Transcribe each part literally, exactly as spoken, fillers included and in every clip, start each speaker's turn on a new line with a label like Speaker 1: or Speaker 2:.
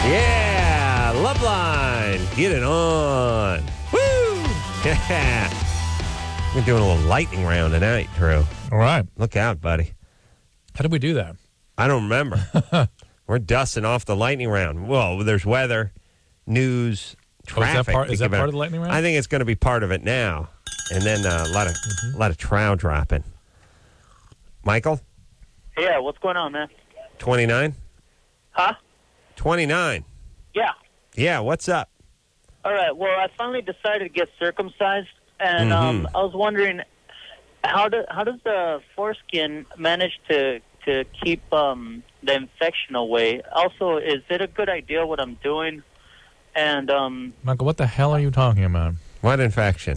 Speaker 1: Yeah, Loveline, get it on. Woo! Yeah. We're doing a little lightning round tonight, Drew.
Speaker 2: All right.
Speaker 1: Look out, buddy.
Speaker 2: How did we do that?
Speaker 1: I don't remember. We're dusting off the lightning round. Well, there's weather, news, traffic.
Speaker 2: Oh, is that part, is that
Speaker 1: Think
Speaker 2: part
Speaker 1: about
Speaker 2: of the lightning round?
Speaker 1: I think it's going to be part of it now. And then uh, a lot of
Speaker 2: Mm-hmm.
Speaker 1: a lot of trow dropping. Michael,
Speaker 3: Yeah, what's going on, man?
Speaker 1: twenty-nine?
Speaker 3: Huh?
Speaker 1: twenty-nine.
Speaker 3: Yeah.
Speaker 1: Yeah, what's up?
Speaker 3: All right. Well, I finally decided to get circumcised, and
Speaker 1: Mhm.
Speaker 3: um, I was wondering how do how does the foreskin manage to to keep um, the infection away? Also, is it a good idea what I'm doing? And um,
Speaker 2: Michael, what the hell are you talking about?
Speaker 1: What infection?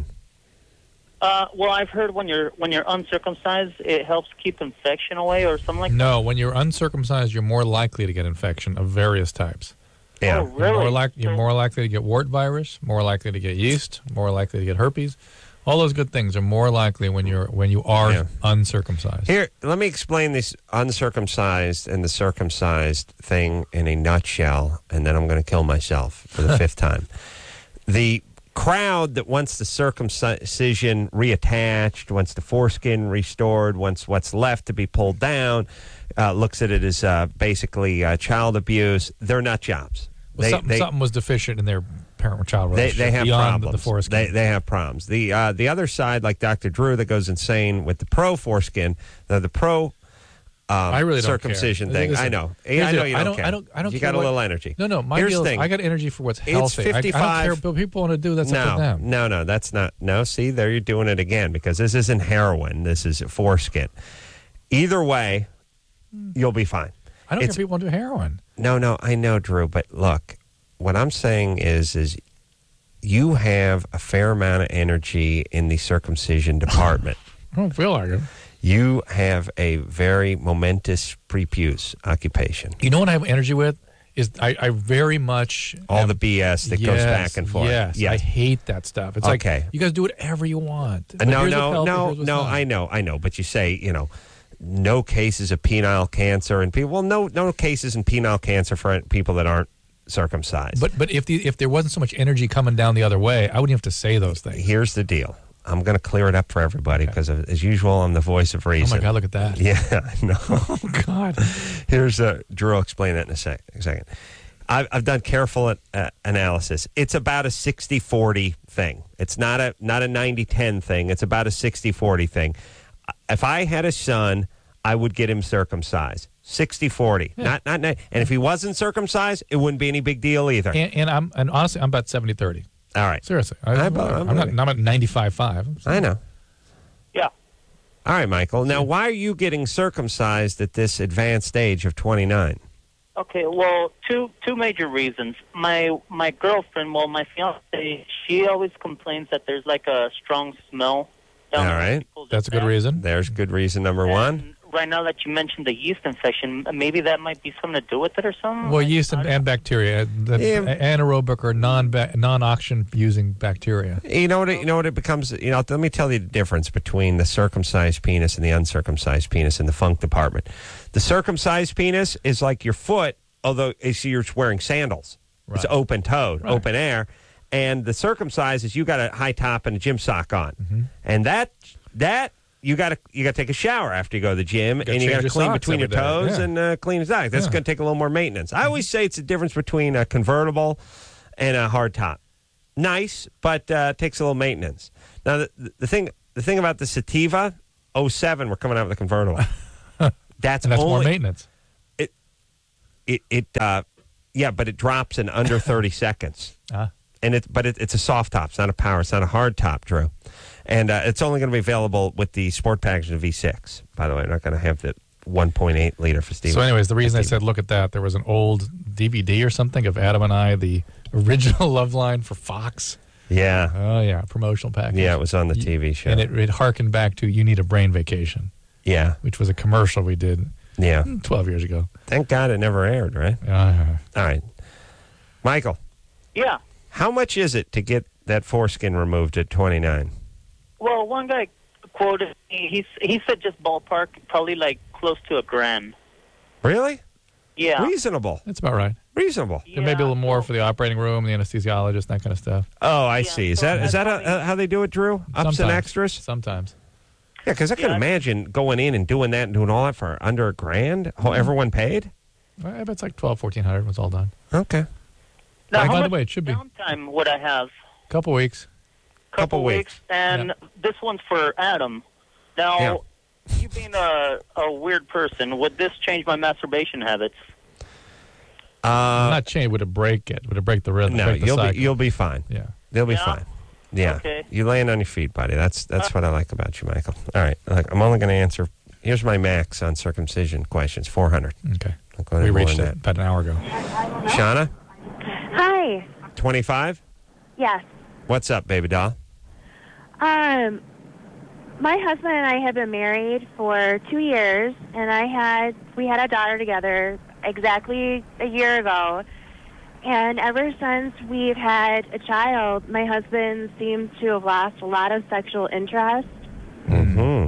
Speaker 3: uh, well, I've heard when you're when you're uncircumcised, it helps keep infection away or something like that.
Speaker 2: No, when you're uncircumcised, you're more likely to get infection of various types.
Speaker 1: Yeah.
Speaker 3: Oh,
Speaker 2: You're
Speaker 3: really?
Speaker 2: more, like, you're
Speaker 3: So-
Speaker 2: more likely to get wart virus, more likely to get yeast, more likely to get herpes. All those good things are more likely when you're when you are
Speaker 1: Yeah.
Speaker 2: uncircumcised.
Speaker 1: Here, let me explain this uncircumcised and the circumcised thing in a nutshell, and then I'm going to kill myself for the fifth time. The crowd that wants the circumcision reattached, wants the foreskin restored, wants what's left to be pulled down, uh, looks at it as uh, basically uh, child abuse. They're nut jobs.
Speaker 2: Well, something, something was deficient in their parent-child
Speaker 1: They,
Speaker 2: relationship
Speaker 1: they have
Speaker 2: beyond
Speaker 1: problems.
Speaker 2: the foreskin.
Speaker 1: They, they have problems. The uh, the other side, like Doctor Drew, that goes insane with the pro foreskin, the, the pro um,
Speaker 2: I really don't
Speaker 1: circumcision
Speaker 2: care.
Speaker 1: thing.
Speaker 2: Listen,
Speaker 1: I know.
Speaker 2: here's
Speaker 1: I know
Speaker 2: the-
Speaker 1: you
Speaker 2: I
Speaker 1: don't,
Speaker 2: don't-
Speaker 1: care.
Speaker 2: I don't- I don't
Speaker 1: You
Speaker 2: care
Speaker 1: got a
Speaker 2: what-
Speaker 1: little energy.
Speaker 2: No, no. My
Speaker 1: Here's
Speaker 2: deal
Speaker 1: the
Speaker 2: is
Speaker 1: thing.
Speaker 2: I got energy for what's
Speaker 1: It's
Speaker 2: healthy. I, I don't
Speaker 1: fifty-five
Speaker 2: care what people want to do. That's
Speaker 1: no,
Speaker 2: up to them.
Speaker 1: no, no. That's not. No, see, there you're doing it again because this isn't heroin. This is foreskin. Either way, you'll be fine.
Speaker 2: I don't
Speaker 1: It's-
Speaker 2: care if people want to do heroin.
Speaker 1: No, no, I know, Drew, but look, what I'm saying is, is you have a fair amount of energy in the circumcision department.
Speaker 2: I don't feel like it.
Speaker 1: You have a very momentous prepuce occupation.
Speaker 2: You know what I have energy with? Is I, I very much
Speaker 1: All
Speaker 2: am-
Speaker 1: the B S that goes
Speaker 2: Yes,
Speaker 1: back and forth.
Speaker 2: Yes, I hate that stuff. It's
Speaker 1: Okay.
Speaker 2: like you guys do whatever you want.
Speaker 1: Uh,
Speaker 2: But
Speaker 1: no,
Speaker 2: here's
Speaker 1: no,
Speaker 2: what's healthy,
Speaker 1: no,
Speaker 2: here's what's
Speaker 1: no.
Speaker 2: not.
Speaker 1: I know, I know. But you say, you know, no cases of penile cancer and people. Well, no, no cases in penile cancer for people that aren't circumcised.
Speaker 2: But but if the if there wasn't so much energy coming down the other way, I wouldn't have to say those things.
Speaker 1: here's the deal. I'm going to clear it up for everybody because, as usual, I'm the voice of
Speaker 2: Oh
Speaker 1: reason.
Speaker 2: my God, look at that!
Speaker 1: Yeah, I know.
Speaker 2: Oh God.
Speaker 1: Here's uh, Drew. I'll explain that in a sec- a second. I've, I've done careful uh, analysis. It's about a sixty forty thing. It's not a not a ninety ten thing. It's about a sixty forty thing. If I had a son, I would get him circumcised. sixty forty.
Speaker 2: Yeah.
Speaker 1: Not not nine. And if he wasn't circumcised, it wouldn't be any big deal either.
Speaker 2: And, and I'm and honestly, I'm about seventy thirty.
Speaker 1: All right.
Speaker 2: Seriously, I,
Speaker 1: I-
Speaker 2: I'm,
Speaker 1: I'm-
Speaker 2: I'm not. I'm at ninety-five five.
Speaker 1: I know.
Speaker 3: Yeah.
Speaker 1: All right, Michael. Now, why are you getting circumcised at this advanced age of twenty-nine?
Speaker 3: Okay, well, two two major reasons. My my girlfriend, well, my fiance, she always complains that there's like a strong smell. Down
Speaker 1: All
Speaker 3: there when
Speaker 1: right.
Speaker 3: she pulls
Speaker 2: That's a
Speaker 3: it
Speaker 2: good
Speaker 3: down.
Speaker 2: reason.
Speaker 1: There's good reason number one.
Speaker 3: And right now that you mentioned the yeast infection, maybe that might be something to do with it or something.
Speaker 2: Well,
Speaker 3: I-
Speaker 2: yeast and,
Speaker 3: I don't-
Speaker 2: and bacteria, the
Speaker 1: Yeah.
Speaker 2: anaerobic or non non oxygen using bacteria.
Speaker 1: You know what? It, you know what it becomes. You know, let me tell you the difference between the circumcised penis and the uncircumcised penis in the funk department. The circumcised penis is like your foot, although it's, you're wearing sandals. It's
Speaker 2: Right.
Speaker 1: open toed,
Speaker 2: Right.
Speaker 1: open air, and the circumcised is you got a high top and a gym sock on,
Speaker 2: Mm-hmm.
Speaker 1: and that that. You got to you got to take a shower after you go to the gym,
Speaker 2: gotta
Speaker 1: and you
Speaker 2: change
Speaker 1: got to
Speaker 2: your
Speaker 1: clean
Speaker 2: socks
Speaker 1: between your
Speaker 2: every day,
Speaker 1: toes
Speaker 2: yeah.
Speaker 1: and uh, clean your socks. That's
Speaker 2: Yeah.
Speaker 1: going to take a little more maintenance. I always say it's the difference between a convertible and a hard top. Nice, but uh, takes a little maintenance. Now the, the thing the thing about the Sativa oh seven, we're coming out with a convertible. That's
Speaker 2: And that's
Speaker 1: only
Speaker 2: more maintenance.
Speaker 1: it it uh, yeah, but it drops in under thirty seconds.
Speaker 2: Uh,
Speaker 1: And it, but it, it's a soft top. It's not a power. It's not a hard top, Drew. And uh, it's only going to be available with the sport package of V six. By the way, I'm not going to have the one point eight liter for Steve.
Speaker 2: so, anyways, the reason I said look at that, there was an old D V D or something of Adam and I, the original Love Line for Fox.
Speaker 1: yeah,
Speaker 2: Oh yeah, promotional package.
Speaker 1: yeah, it was on the T V show.
Speaker 2: and it, it harkened back to "You Need a Brain Vacation,"
Speaker 1: yeah,
Speaker 2: which was a commercial we did
Speaker 1: yeah.
Speaker 2: twelve years ago.
Speaker 1: Thank God it never aired, right?
Speaker 2: Uh,
Speaker 1: All right, Michael,
Speaker 3: Yeah.
Speaker 1: how much is it to get that foreskin removed at twenty-nine?
Speaker 3: Well, one guy quoted me. He he said just ballpark, probably like close to a grand.
Speaker 1: Really?
Speaker 3: Yeah.
Speaker 1: Reasonable.
Speaker 2: That's about right.
Speaker 1: Reasonable.
Speaker 3: Yeah,
Speaker 2: There may be a little more
Speaker 3: so-
Speaker 2: for the operating room, the anesthesiologist, that kind of stuff.
Speaker 1: Oh, I
Speaker 3: Yeah,
Speaker 1: see. Is
Speaker 3: so
Speaker 1: that is that
Speaker 3: that's
Speaker 1: a,
Speaker 3: funny.
Speaker 1: uh, how they do it, Drew? Ups
Speaker 2: Sometimes.
Speaker 1: and extras?
Speaker 2: Sometimes.
Speaker 1: Yeah, because I can
Speaker 3: Yeah.
Speaker 1: imagine going in and doing that and doing all that for under a grand. Oh, everyone paid?
Speaker 2: Well, I bet it's like twelve, fourteen hundred when it's all done.
Speaker 1: Okay.
Speaker 3: Now,
Speaker 2: By
Speaker 3: how
Speaker 2: the
Speaker 3: much
Speaker 2: way, it should be.
Speaker 3: downtime would I have?
Speaker 2: Couple weeks.
Speaker 1: Couple weeks.
Speaker 3: And this one's for Adam. Now,
Speaker 1: Yeah.
Speaker 3: you being a, a weird person, would this change my masturbation habits?
Speaker 1: Uh,
Speaker 2: Not change. Would it break it? Would it break the rhythm?
Speaker 1: no,
Speaker 2: break the
Speaker 1: you'll
Speaker 2: cycle?
Speaker 1: be you'll be fine.
Speaker 2: Yeah.
Speaker 1: They'll be
Speaker 3: Yeah?
Speaker 1: fine. Yeah.
Speaker 3: Okay.
Speaker 1: You land on your feet, buddy. That's that's what I like about you, Michael. All right. Look, I'm only going to answer. Here's my max on circumcision questions. Four hundred.
Speaker 2: Okay.
Speaker 1: I'll go
Speaker 2: We
Speaker 1: any more
Speaker 2: reached
Speaker 1: than
Speaker 2: it about an hour ago.
Speaker 1: that. Shauna,
Speaker 4: Hi.
Speaker 1: twenty-five.
Speaker 4: Yes.
Speaker 1: What's up, baby doll?
Speaker 4: Um, my husband and I have been married for two years, and I had we had a daughter together exactly a year ago. And ever since we've had a child, my husband seems to have lost a lot of sexual interest.
Speaker 1: Mm-hmm.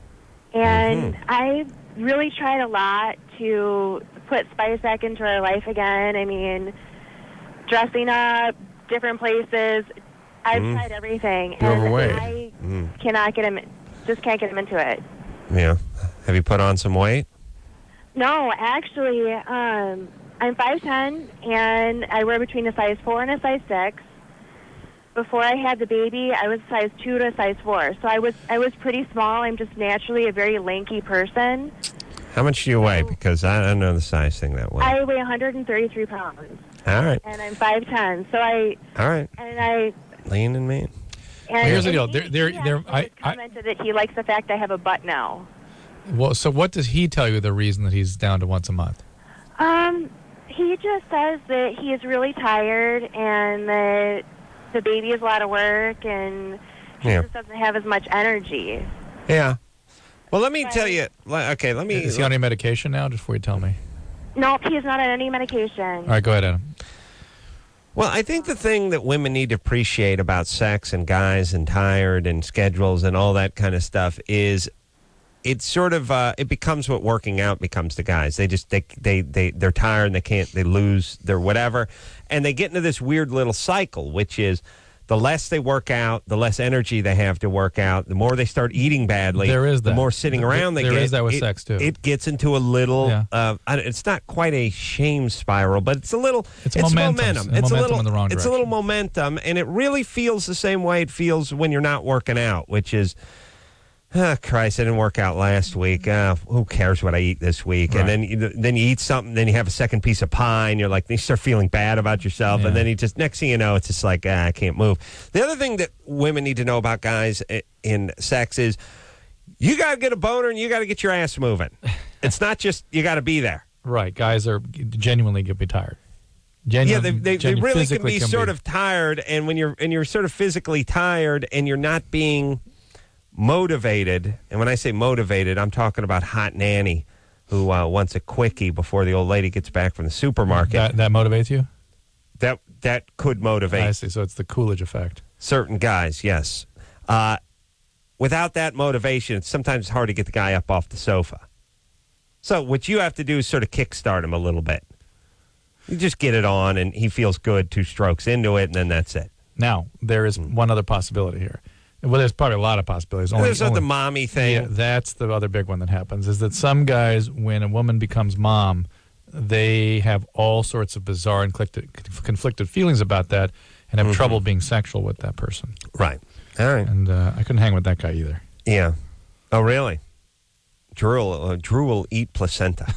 Speaker 4: And
Speaker 1: Mhm.
Speaker 4: I really tried a lot to put spice back into our life again. I mean, dressing up, different places. I've
Speaker 1: Mm.
Speaker 4: tried everything.
Speaker 2: You're
Speaker 4: and
Speaker 2: overweight.
Speaker 4: I
Speaker 1: Mm.
Speaker 4: cannot get him, just can't get him into it.
Speaker 1: Yeah. Have you put on some weight?
Speaker 4: No, actually, um, I'm five ten, and I wear between a size four and a size six. Before I had the baby, I was size two to a size four, so I was I was pretty small. I'm just naturally a very lanky person.
Speaker 1: How much do you weigh? Because I don't know the size thing that well.
Speaker 4: I weigh one hundred thirty-three pounds,
Speaker 1: All right.
Speaker 4: and I'm five ten. So I
Speaker 1: All right.
Speaker 4: and I
Speaker 1: Lean and mean.
Speaker 4: and
Speaker 2: Here's the
Speaker 4: and
Speaker 2: deal.
Speaker 4: He,
Speaker 2: There- there-
Speaker 4: he
Speaker 2: there-
Speaker 4: actually
Speaker 2: I-
Speaker 4: just
Speaker 2: I-
Speaker 4: commented that he likes the fact I have a butt now.
Speaker 2: Well, so what does he tell you the reason that he's down to once a month?
Speaker 4: Um, he just says that he is really tired and that the baby is a lot of work and he
Speaker 1: Yeah.
Speaker 4: just doesn't have as much energy.
Speaker 1: Yeah. Well, let me
Speaker 4: Right.
Speaker 1: tell you. le- Okay, let me.
Speaker 2: Is he on any medication now? Just before you tell me.
Speaker 4: Nope, he is not on any medication.
Speaker 2: All right, go ahead, Adam.
Speaker 1: Well, I think the thing that women need to appreciate about sex and guys and tired and schedules and all that kind of stuff is it's sort of uh, it becomes what working out becomes to guys. They just they they they they're tired and they can't they lose their whatever, and they get into this weird little cycle, which is the less they work out, the less energy they have to work out. The more they start eating badly,
Speaker 2: There is
Speaker 1: the
Speaker 2: that.
Speaker 1: more sitting
Speaker 2: There-
Speaker 1: around they
Speaker 2: there
Speaker 1: get.
Speaker 2: is that with
Speaker 1: it,
Speaker 2: sex, too.
Speaker 1: It gets into a little.
Speaker 2: Yeah.
Speaker 1: Uh, I- it's not quite a shame spiral, but it's a little.
Speaker 2: It's momentum.
Speaker 1: momentum.
Speaker 2: It's
Speaker 1: It's a
Speaker 2: momentum
Speaker 1: little.
Speaker 2: in the wrong
Speaker 1: it's a little
Speaker 2: direction.
Speaker 1: momentum, and it really feels the same way it feels when you're not working out, which is. Oh, Christ, I didn't work out last week. Uh, who cares what I eat this week?
Speaker 2: Right.
Speaker 1: And then you, then you eat something, then you have a second piece of pie, and you're like, you start feeling bad about yourself.
Speaker 2: Yeah.
Speaker 1: And then you just, next thing you know, it's just like, ah, I can't move. The other thing that women need to know about guys i- in sex is you got to get a boner and you got to get your ass moving. It's not just, you got to be there.
Speaker 2: Right, guys are genuinely get be tired. Genu-
Speaker 1: Yeah, they, they, they
Speaker 2: genu-
Speaker 1: really can
Speaker 2: physically
Speaker 1: be sort of tired, and when you're and you're sort of physically tired, and you're not being motivated. And when I say motivated, I'm talking about hot nanny who uh, wants a quickie before the old lady gets back from the supermarket.
Speaker 2: that, that motivates you.
Speaker 1: that that could motivate
Speaker 2: I see. So it's the Coolidge effect.
Speaker 1: certain guys. Yes. Uh, without that motivation, it's sometimes hard to get the guy up off the sofa. So what you have to do is sort of kickstart him a little bit. You just get it on, and he feels good two strokes into it, and then that's it.
Speaker 2: Now there is one other possibility here. Well, there's probably a lot of possibilities. Only,
Speaker 1: There's not
Speaker 2: only-
Speaker 1: the mommy thing.
Speaker 2: Yeah, that's the other big one that happens is that some guys, when a woman becomes mom, they have all sorts of bizarre and conflicted, conflicted feelings about that and have
Speaker 1: Mhm.
Speaker 2: trouble being sexual with that person.
Speaker 1: Right. All right.
Speaker 2: And uh, I couldn't hang with that guy either.
Speaker 1: Yeah. Oh, really? Drew will, uh, Drew will eat placenta.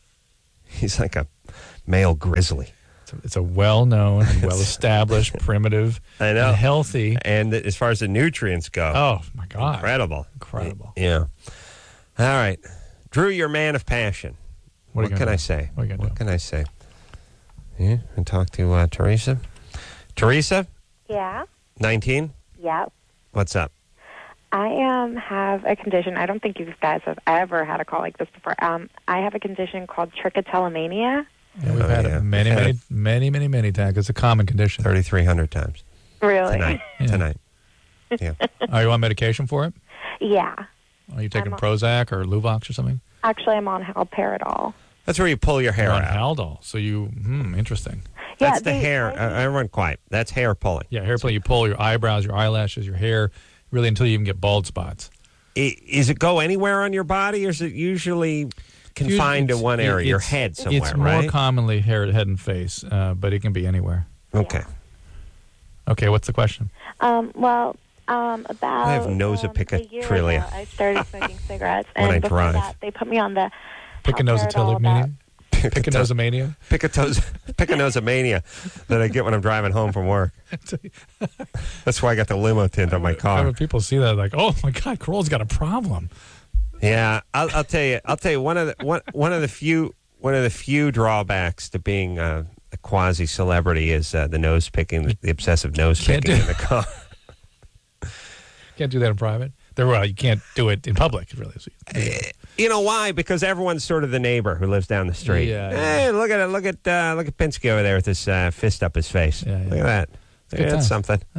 Speaker 1: He's like a male grizzly.
Speaker 2: It's a, it's a well-known, and well-established, primitive,
Speaker 1: I know.
Speaker 2: and healthy.
Speaker 1: And as far as the nutrients go,
Speaker 2: Oh, my God.
Speaker 1: incredible.
Speaker 2: Incredible.
Speaker 1: Yeah. All right. Drew, you're a man of passion.
Speaker 2: What,
Speaker 1: What,
Speaker 2: are you
Speaker 1: can
Speaker 2: gonna
Speaker 1: I
Speaker 2: do?
Speaker 1: say?
Speaker 2: What are you gonna do?
Speaker 1: can I say? Yeah, and talk to uh, Teresa. Teresa,
Speaker 5: Yeah.
Speaker 1: nineteen.
Speaker 5: Yep.
Speaker 1: What's up?
Speaker 5: I um have a condition. I don't think you guys have ever had a call like this before. Um, I have a condition called trichotillomania.
Speaker 2: Yeah, we've
Speaker 1: Oh,
Speaker 2: had
Speaker 1: yeah.
Speaker 2: it many,
Speaker 1: We've had
Speaker 2: many, many, many, many times. It's a common condition.
Speaker 1: thirty-three hundred times
Speaker 5: Really?
Speaker 1: tonight.
Speaker 2: Yeah.
Speaker 1: Tonight. Yeah.
Speaker 2: Are you on medication for it?
Speaker 5: Yeah.
Speaker 2: Are you taking
Speaker 5: I'm on-
Speaker 2: Prozac or Luvox or something?
Speaker 5: Actually, I'm on haloperidol.
Speaker 1: That's where you pull your hair
Speaker 2: You're on
Speaker 1: out.
Speaker 2: Haldol. So you, hmm, interesting.
Speaker 1: That's
Speaker 5: Yeah,
Speaker 1: the
Speaker 5: they-
Speaker 1: hair.
Speaker 5: I-
Speaker 1: Uh, everyone quiet. That's hair pulling.
Speaker 2: Yeah, hair play. You pull your eyebrows, your eyelashes, your hair, really until you even get bald spots.
Speaker 1: I, is it go anywhere on your body, or is it usually confined to
Speaker 2: It's-
Speaker 1: one area, your
Speaker 2: it's-
Speaker 1: head somewhere,
Speaker 2: It's more
Speaker 1: right?
Speaker 2: commonly hair, head, and face, uh, but it can be anywhere.
Speaker 1: Okay.
Speaker 2: Okay, what's the question?
Speaker 5: Um, well, um, about
Speaker 1: I have
Speaker 5: um, a year
Speaker 1: nosopicatrillia.
Speaker 5: ago, I started smoking cigarettes,
Speaker 1: When
Speaker 5: and
Speaker 1: I
Speaker 5: before
Speaker 1: drive.
Speaker 5: that, they put me on the
Speaker 2: Picanosotelomania?
Speaker 5: about-
Speaker 2: Picanosamania?
Speaker 1: Picatos, picanosomania that I get when I'm driving home from work. That's why I got the limo tint on my car.
Speaker 2: When people see that, like, oh my God, Corolla's got a problem.
Speaker 1: Yeah, I'll, I'll tell you. I'll tell you one of the one one of the few one of the few drawbacks to being uh, a quasi celebrity is uh, the nose picking, the obsessive nose
Speaker 2: Can't
Speaker 1: picking
Speaker 2: do-
Speaker 1: in the car.
Speaker 2: Can't do that in private. There, well, you can't do it in public, really. So you-
Speaker 1: You know why? Because everyone's sort of the neighbor who lives down the street.
Speaker 2: Yeah,
Speaker 1: Hey, look at it! Look at uh, look at Pinsky over there with his uh, fist up his face.
Speaker 2: Yeah, yeah.
Speaker 1: Look at that.
Speaker 2: a good
Speaker 1: Yeah, that's
Speaker 2: time.
Speaker 1: something.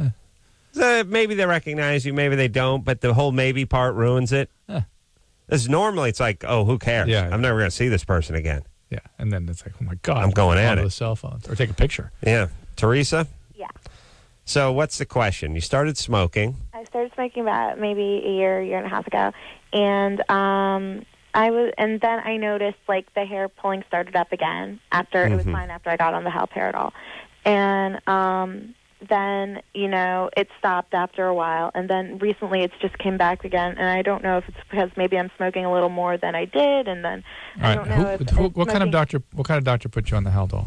Speaker 1: So maybe they recognize you, maybe they don't, but the whole maybe part ruins it.
Speaker 2: Huh.
Speaker 1: Because normally it's like, oh, who cares?
Speaker 2: Yeah.
Speaker 1: I'm never going to see this person again.
Speaker 2: Yeah, and then it's like, oh my God,
Speaker 1: I'm going at
Speaker 2: onto
Speaker 1: it.
Speaker 2: the cell phones or take a picture.
Speaker 1: Yeah, Teresa.
Speaker 5: Yeah.
Speaker 1: So what's the question? You started smoking.
Speaker 5: I started smoking about maybe a year, year and a half ago, and um, I was, and then I noticed like the hair pulling started up again after it was
Speaker 1: Mhm.
Speaker 5: fine after I got on the haloperidol, and um, then you know it stopped after a while, and then recently it's just came back again, and I don't know if it's because maybe I'm smoking a little more than I did, and then
Speaker 2: All
Speaker 5: I
Speaker 2: right,
Speaker 5: don't know
Speaker 2: who,
Speaker 5: if,
Speaker 2: who,
Speaker 5: if
Speaker 2: what kind of
Speaker 5: smoking-
Speaker 2: doctor? What kind of doctor put you on the Haldol?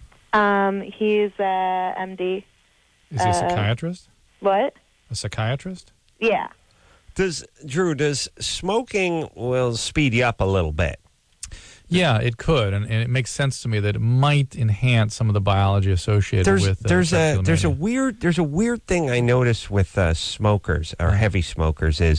Speaker 5: Um, he's a M D.
Speaker 2: Is he a
Speaker 5: Uh,
Speaker 2: psychiatrist?
Speaker 5: What?
Speaker 2: A psychiatrist?
Speaker 5: Yeah.
Speaker 1: Does Drew? Does smoking will speed you up a little bit?
Speaker 2: Yeah, it could, and, and it makes sense to me that it might enhance some of the biology associated
Speaker 1: There's
Speaker 2: with. Uh,
Speaker 1: there's a there's a
Speaker 2: trichomania.
Speaker 1: weird there's a weird thing I notice with uh, smokers or heavy smokers is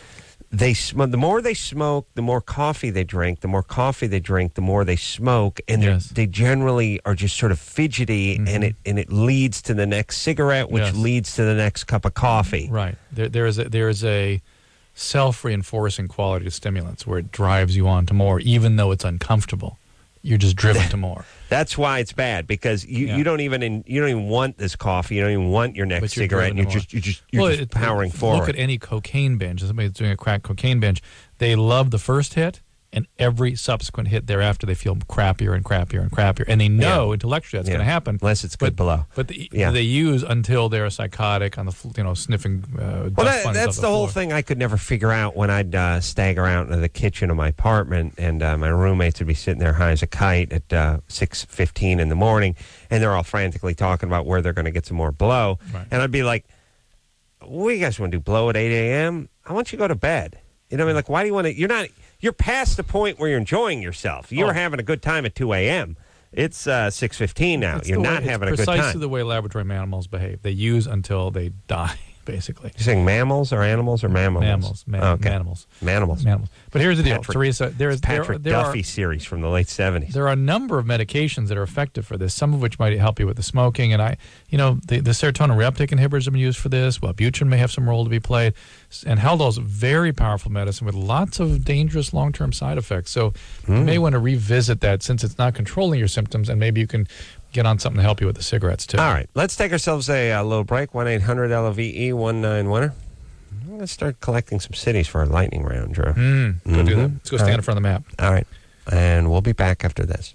Speaker 1: they sm- the more they smoke, the more coffee they drink. The more coffee they drink, the more they smoke, and they're-
Speaker 2: Yes.
Speaker 1: they generally are just sort of fidgety, and it and it leads to the next cigarette, which
Speaker 2: Yes.
Speaker 1: leads to the next cup of coffee.
Speaker 2: Right. There, there is a, there is a self-reinforcing quality to stimulants where it drives you on to more, even though it's uncomfortable. You're just driven to more.
Speaker 1: That's why it's bad because you,
Speaker 2: Yeah.
Speaker 1: you don't even in, you don't even want this coffee. You don't even want your next
Speaker 2: But you're
Speaker 1: cigarette. And
Speaker 2: driven
Speaker 1: you're
Speaker 2: to
Speaker 1: just you're just you're
Speaker 2: Well,
Speaker 1: just
Speaker 2: it-
Speaker 1: powering
Speaker 2: look
Speaker 1: forward.
Speaker 2: at any cocaine binge. Somebody that's doing a crack cocaine binge, they love the first hit, and every subsequent hit thereafter, they feel crappier and crappier and crappier, and they know
Speaker 1: Yeah.
Speaker 2: intellectually that's
Speaker 1: Yeah.
Speaker 2: going to happen.
Speaker 1: Unless it's good
Speaker 2: but,
Speaker 1: below.
Speaker 2: But the,
Speaker 1: Yeah.
Speaker 2: they use until they're psychotic on the fl- you know sniffing. Uh,
Speaker 1: Well,
Speaker 2: dust
Speaker 1: that,
Speaker 2: bunnies
Speaker 1: that's
Speaker 2: off
Speaker 1: the,
Speaker 2: the
Speaker 1: whole
Speaker 2: floor.
Speaker 1: thing I could never figure out when I'd uh, stagger out into the kitchen of my apartment, and uh, my roommates would be sitting there high as a kite at uh, six fifteen in the morning, and they're all frantically talking about where they're going to get some more blow.
Speaker 2: Right.
Speaker 1: And I'd be like, what do you guys want to do, blow at eight a.m.? I want you to go to bed. You know what I mean? Like, why do you want to? You're not. You're past the point where you're enjoying yourself. You were
Speaker 2: Oh.
Speaker 1: having a good time at two a.m. It's uh, six fifteen now.
Speaker 2: It's
Speaker 1: You're
Speaker 2: the way-
Speaker 1: not
Speaker 2: it's
Speaker 1: having a good
Speaker 2: precisely
Speaker 1: time.
Speaker 2: the way laboratory mammals behave. They use until they die, basically.
Speaker 1: You're saying mammals or animals or mammals?
Speaker 2: Mammals, ma-
Speaker 1: okay.
Speaker 2: mammals,
Speaker 1: Mammals.
Speaker 2: mammals. But here's the deal,
Speaker 1: Patrick-
Speaker 2: Teresa. There is there,
Speaker 1: Patrick
Speaker 2: there are,
Speaker 1: Duffy series from the late seventies.
Speaker 2: there are a number of medications that are effective for this. Some of which might help you with the smoking, and I, you know, the, the serotonin reuptake inhibitors have been used for this. Wellbutrin may have some role to be played, and Haldol is a very powerful medicine with lots of dangerous long-term side effects. So you may want to revisit that since it's not controlling your symptoms, and maybe you can get on something to help you with the cigarettes too.
Speaker 1: All right, let's take ourselves a, uh little break. one eight hundred L O V E one nine one. Let's start collecting some cities for our lightning round, Drew.
Speaker 2: Mm, go do that.
Speaker 1: Mhm.
Speaker 2: Let's go stand in front of the map.
Speaker 1: All right, and we'll be back after this.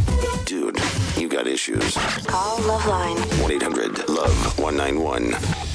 Speaker 6: Dude, you got issues.
Speaker 7: Call Loveline.
Speaker 6: one eight hundred love one nine one.